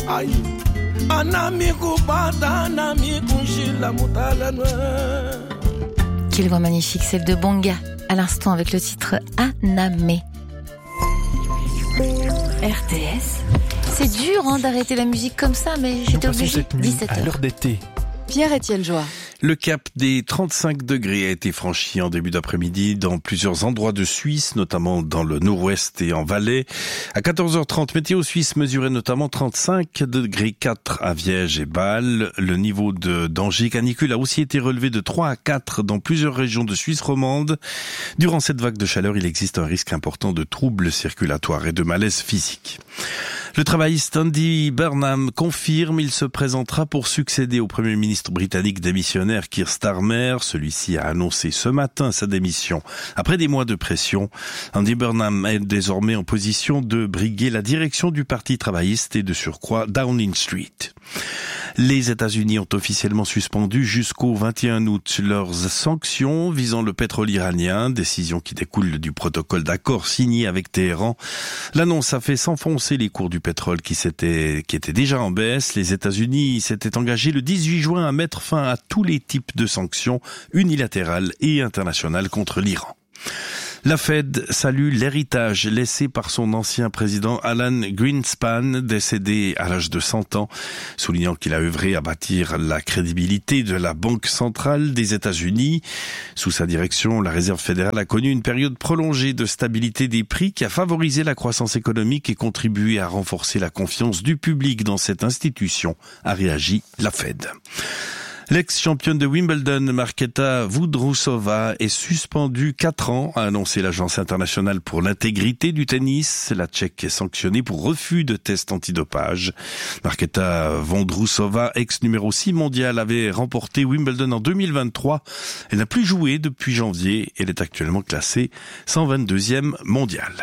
Aïe. Quelle voix magnifique, celle de Bonga, à l'instant avec le titre Aname. RTS. C'est dur d'arrêter la musique comme ça, mais j'étais obligée. 17h. À l'heure d'été. Pierre-Étienne Joie. Le cap des 35 degrés a été franchi en début d'après-midi dans plusieurs endroits de Suisse, notamment dans le nord-ouest et en Valais. À 14h30, Météo Suisse mesurait notamment 35 degrés 4 à Viège et Bâle. Le niveau de danger canicule a aussi été relevé de 3 à 4 dans plusieurs régions de Suisse romande. Durant cette vague de chaleur, il existe un risque important de troubles circulatoires et de malaise physique. Le travailliste Andy Burnham confirme, il se présentera pour succéder au Premier ministre britannique démissionnaire Keir Starmer. Celui-ci a annoncé ce matin sa démission. Après des mois de pression, Andy Burnham est désormais en position de briguer la direction du Parti travailliste et de surcroît Downing Street. Les États-Unis ont officiellement suspendu jusqu'au 21 août leurs sanctions visant le pétrole iranien, décision qui découle du protocole d'accord signé avec Téhéran. L'annonce a fait s'enfoncer les cours du pétrole qui étaient déjà en baisse. Les États-Unis s'étaient engagés le 18 juin à mettre fin à tous les types de sanctions unilatérales et internationales contre l'Iran. La Fed salue l'héritage laissé par son ancien président Alan Greenspan, décédé à l'âge de 100 ans, soulignant qu'il a œuvré à bâtir la crédibilité de la Banque centrale des États-Unis. Sous sa direction, la Réserve fédérale a connu une période prolongée de stabilité des prix qui a favorisé la croissance économique et contribué à renforcer la confiance du public dans cette institution, a réagi la Fed. L'ex-championne de Wimbledon, Markéta Vondrousova, est suspendue 4 ans, a annoncé l'Agence internationale pour l'intégrité du tennis. La Tchèque est sanctionnée pour refus de test antidopage. Markéta Vondrousova, ex-numéro 6 mondial, avait remporté Wimbledon en 2023. Elle n'a plus joué depuis janvier. Elle est actuellement classée 122e mondiale.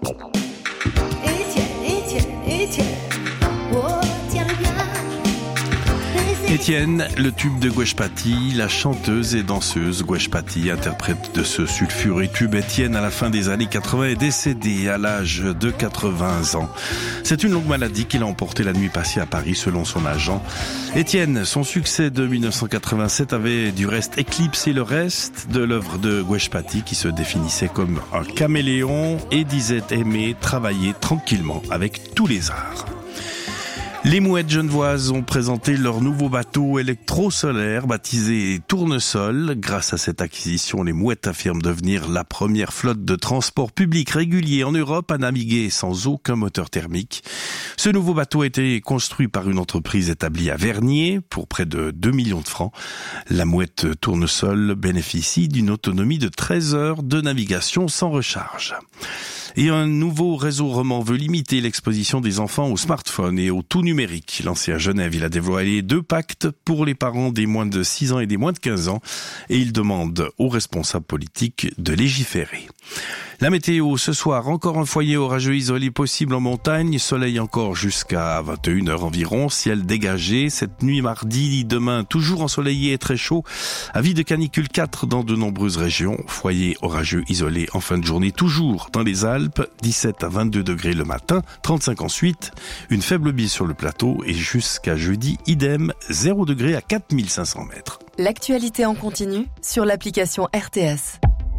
Étienne, le tube de Gwesh Pati, la chanteuse et danseuse Gwesh Pati, interprète de ce sulfureux tube. Étienne, à la fin des années 80, est décédée à l'âge de 80 ans. C'est une longue maladie qu'il a emportée la nuit passée à Paris, selon son agent. Étienne, son succès de 1987 avait du reste éclipsé le reste de l'œuvre de Gwesh Pati, qui se définissait comme un caméléon et disait aimer travailler tranquillement avec tous les arts. Les Mouettes genevoises ont présenté leur nouveau bateau électro-solaire baptisé Tournesol. Grâce à cette acquisition, les Mouettes affirment devenir la première flotte de transport public régulier en Europe à naviguer sans aucun moteur thermique. Ce nouveau bateau a été construit par une entreprise établie à Vernier pour près de 2 millions de francs. La Mouette Tournesol bénéficie d'une autonomie de 13 heures de navigation sans recharge. Et un nouveau réseau roman veut limiter l'exposition des enfants aux smartphones et au tout numérique. Lancé à Genève, il a dévoilé 2 pactes pour les parents des moins de 6 ans et des moins de 15 ans. Et il demande aux responsables politiques de légiférer. La météo, ce soir, encore un foyer orageux isolé possible en montagne. Soleil encore jusqu'à 21h environ. Ciel dégagé. Cette nuit, mardi, demain, toujours ensoleillé et très chaud. Avis de canicule 4 dans de nombreuses régions. Foyer orageux isolé en fin de journée, toujours dans les Alpes. 17 à 22 degrés le matin, 35 ensuite. Une faible bise sur le plateau et jusqu'à jeudi, idem, 0 degré à 4500 mètres. L'actualité en continu sur l'application RTS.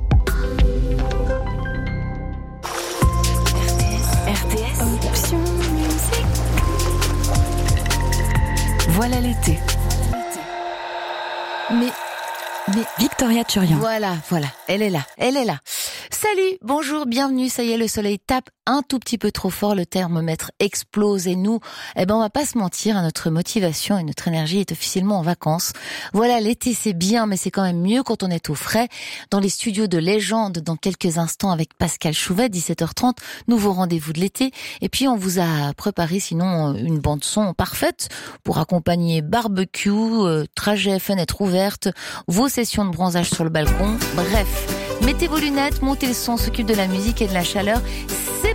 RTS, option musique. Voilà l'été. Mais Victoria Turian. Voilà, elle est là. Salut, bonjour, bienvenue, ça y est, le soleil tape un tout petit peu trop fort, le thermomètre explose et nous, on va pas se mentir, notre motivation et notre énergie est officiellement en vacances. Voilà, l'été c'est bien, mais c'est quand même mieux quand on est au frais. Dans les studios de Légende, dans quelques instants avec Pascal Chouvet, 17h30, nouveau rendez-vous de l'été. Et puis on vous a préparé sinon une bande son parfaite pour accompagner barbecue, trajet fenêtre ouverte, vos sessions de bronzage sur le balcon, bref. Mettez vos lunettes, montez le son, s'occupe de la musique et de la chaleur. C'est